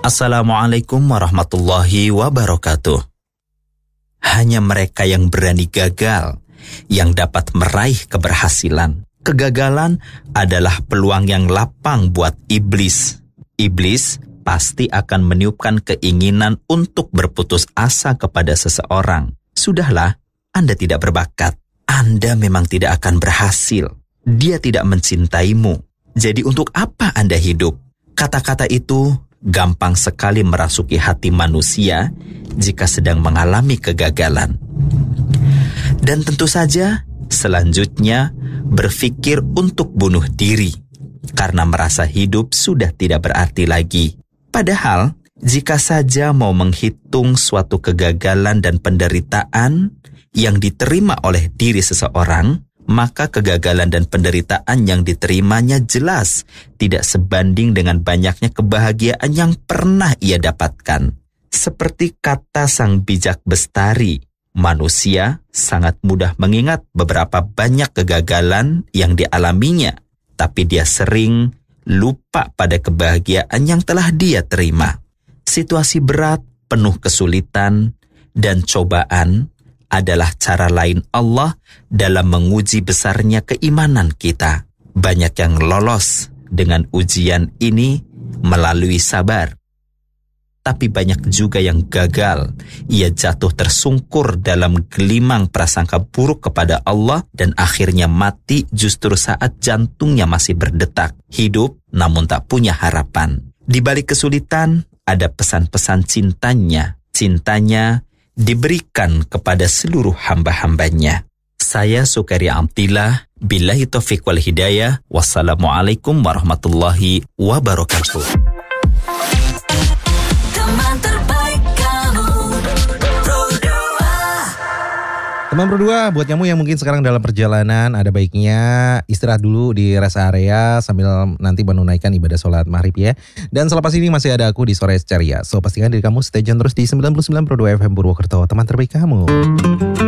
Assalamualaikum warahmatullahi wabarakatuh. Hanya mereka yang berani gagal yang dapat meraih keberhasilan. Kegagalan adalah peluang yang lapang buat iblis. Iblis pasti akan meniupkan keinginan untuk berputus asa kepada seseorang. Sudahlah, Anda tidak berbakat. Anda memang tidak akan berhasil. Dia tidak mencintaimu. Jadi untuk apa Anda hidup? Kata-kata itu gampang sekali merasuki hati manusia jika sedang mengalami kegagalan. Dan tentu saja selanjutnya berpikir untuk bunuh diri karena merasa hidup sudah tidak berarti lagi. Padahal jika saja mau menghitung suatu kegagalan dan penderitaan yang diterima oleh diri seseorang, maka kegagalan dan penderitaan yang diterimanya jelas tidak sebanding dengan banyaknya kebahagiaan yang pernah ia dapatkan. Seperti kata sang bijak bestari, manusia sangat mudah mengingat beberapa banyak kegagalan yang dialaminya, tapi dia sering lupa pada kebahagiaan yang telah dia terima. Situasi berat, penuh kesulitan, dan cobaan adalah cara lain Allah dalam menguji besarnya keimanan kita. Banyak yang lolos dengan ujian ini melalui sabar. Tapi banyak juga yang gagal. Ia jatuh tersungkur dalam gelimang prasangka buruk kepada Allah dan akhirnya mati justru saat jantungnya masih berdetak. Hidup namun tak punya harapan. Di balik kesulitan ada pesan-pesan cintanya. Cintanya diberikan kepada seluruh hamba-hambanya. Saya Sukaria Amtillah, billahi taufiq wal hidayah. Wassalamualaikum warahmatullahi wabarakatuh. Teman terbaik kamu, Pro 2. Teman Pro 2, buat kamu yang mungkin sekarang dalam perjalanan, ada baiknya istirahat dulu di rest area sambil nanti menunaikan ibadah sholat maghrib ya. Dan selepas ini masih ada aku di Sore Ceria. So pastikan diri kamu stay tune terus di 99 Pro 2 FM Purwokerto, teman terbaik kamu.